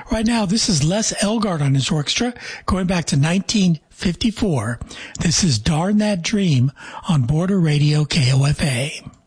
Right now, this is Les Elgart on his orchestra, going back to 1954. This is Darn That Dream on Border Radio KOFA.